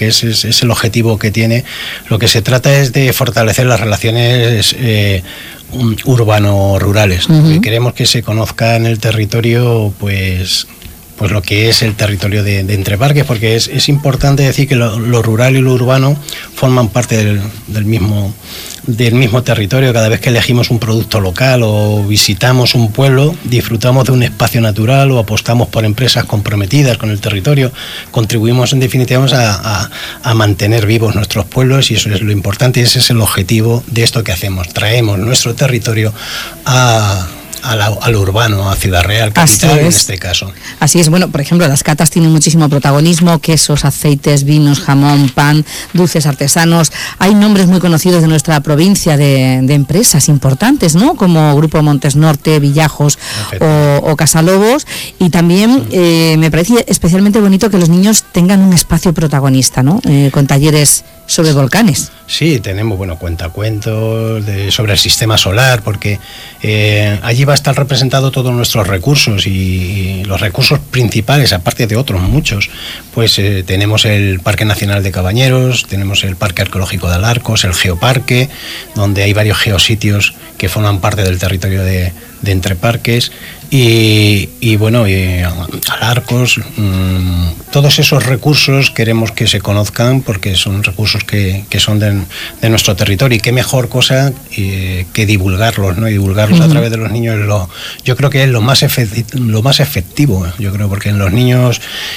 porque ese es el objetivo que tiene. Lo que se trata es de fortalecer las relaciones urbano-rurales. Queremos que se conozca en el territorio, pues lo que es el territorio de Entre Parques, porque es importante decir que lo rural y lo urbano forman parte del mismo territorio. Cada vez que elegimos un producto local o visitamos un pueblo, disfrutamos de un espacio natural o apostamos por empresas comprometidas con el territorio, contribuimos en definitiva a mantener vivos nuestros pueblos, y eso es lo importante, y ese es el objetivo de esto que hacemos. Traemos nuestro territorio al urbano, a Ciudad Real, capital en este caso. Así es. Bueno, por ejemplo, las catas tienen muchísimo protagonismo: quesos, aceites, vinos, jamón, pan, dulces artesanos. Hay nombres muy conocidos de nuestra provincia de empresas importantes, ¿no? Como Grupo Montes Norte, Villajos o Casalobos. Y también me parece especialmente bonito que los niños tengan un espacio protagonista, ¿no? Con talleres sobre volcanes. Sí, tenemos, cuentacuentos sobre el sistema solar, porque allí va a estar representado todos nuestros recursos, y los recursos principales, aparte de otros muchos, pues tenemos el Parque Nacional de Cabañeros, tenemos el Parque Arqueológico de Alarcos, el Geoparque, donde hay varios geositios que forman parte del territorio de Entre Parques, y Alarcos, todos esos recursos queremos que se conozcan, porque son recursos que son de nuestro territorio, y qué mejor cosa que divulgarlos, ¿no? Y divulgarlos a través de los niños, yo creo que es lo más efectivo, yo creo, porque en los niños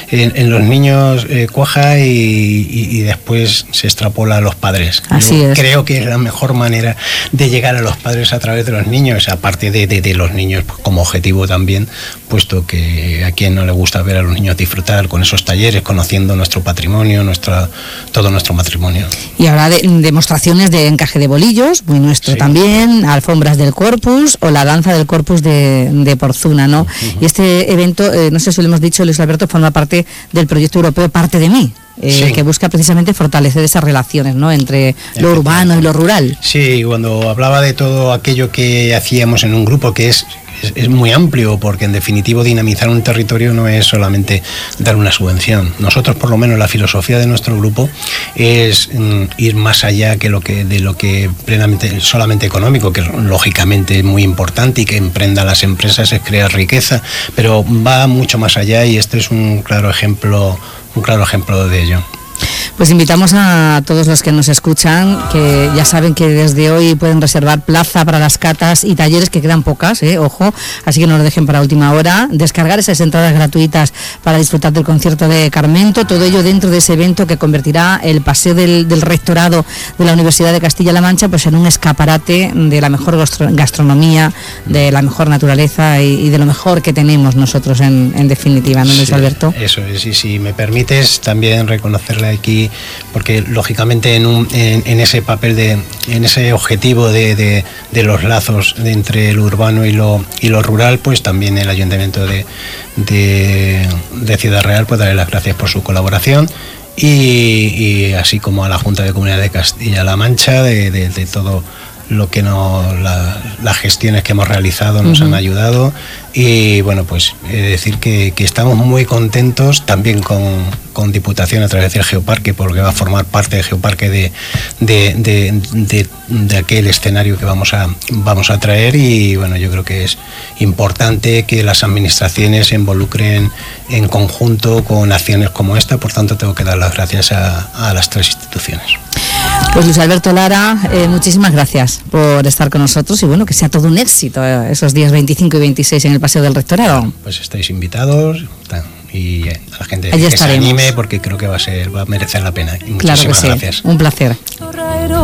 cuaja y después se extrapola a los padres. Creo que es la mejor manera de llegar a los padres a través de los niños, aparte de los niños como objetivo también, puesto que a quien no le gusta ver a los niños disfrutar con esos talleres, conociendo nuestro patrimonio, todo nuestro matrimonio. Y ahora demostraciones de encaje de bolillos, muy nuestro también, alfombras del Corpus o la danza del Corpus de Porzuna, ¿no? Y este evento, no sé si lo hemos dicho, Luis Alberto, forma parte del proyecto europeo Parte de Mí, que busca precisamente fortalecer esas relaciones, ¿no?, entre lo urbano y lo rural. Sí, cuando hablaba de todo aquello que hacíamos en un grupo, que es muy amplio, porque en definitivo dinamizar un territorio no es solamente dar una subvención. Nosotros, por lo menos, la filosofía de nuestro grupo es ir más allá de lo que plenamente solamente económico, que lógicamente es muy importante, y que emprenda las empresas es crear riqueza, pero va mucho más allá, y este es un claro ejemplo de ello. Pues invitamos a todos los que nos escuchan, que ya saben que desde hoy pueden reservar plaza para las catas y talleres, que quedan pocas, ojo, así que no lo dejen para última hora. Descargar esas entradas gratuitas para disfrutar del concierto de Carmento, todo ello dentro de ese evento que convertirá el paseo del rectorado de la Universidad de Castilla-La Mancha pues en un escaparate de la mejor gastronomía, de la mejor naturaleza y de lo mejor que tenemos nosotros en definitiva, ¿no, Luis Alberto? Eso es, y si me permites también reconocerle aquí, porque lógicamente en ese papel en ese objetivo de los lazos entre lo urbano y lo rural, pues también el Ayuntamiento de Ciudad Real, pues darle las gracias por su colaboración, y así como a la Junta de Comunidad de Castilla-La Mancha de todo lo que las gestiones que hemos realizado nos han ayudado, y pues decir que estamos muy contentos también con Diputación a través del Geoparque, porque va a formar parte del Geoparque de aquel escenario que vamos a traer, y yo creo que es importante que las administraciones se involucren en conjunto con acciones como esta. Por tanto, tengo que dar las gracias a las tres instituciones. Pues Luis Alberto Lara, muchísimas gracias por estar con nosotros, y que sea todo un éxito esos días 25 y 26 en el Paseo del Rectorado. Pues estáis invitados, y a la gente que se anime, porque creo que va a merecer la pena. Y muchísimas gracias. Un placer.